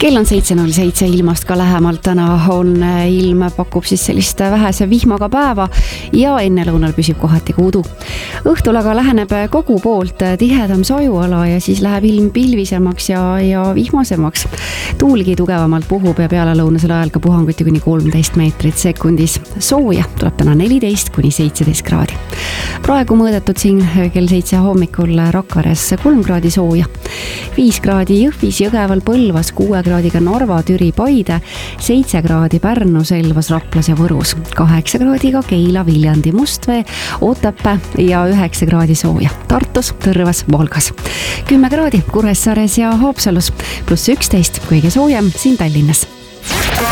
Kell on 7.07 ilmast ka lähemalt. Täna on ilm, pakub siis sellist vähese vihmaga päeva ja enne lõunal püsib kohati kuudu. Õhtul aga läheneb kogu poolt tihedam sajuala ja siis läheb ilm pilvisemaks ja vihmasemaks. Tuulgi tugevamalt puhub ja peale lõunasel ajal ka puhanguti kuni 13 meetrit sekundis. Sooja tuleb täna 14 kuni 17 kraadi. Praegu mõõdetud siin kell 7 hommikul Rakveres 3 kraadi sooja, 5 kraadi Jõhvis, Jõgeval, Põlvas, 6 kraadiga Narva, Türi, Paide, 7 kraadi Pärnu, Selvas, Raplas ja Võrus, 8 kraadiga Keila, Viljandi, Mustvee, Otepää ja 9 kraadi sooja Tartus, Tõrvas, Valgas, 10 kraadi Kuressaares ja Haapsalus, +11 kõige soojem siin Tallinnas.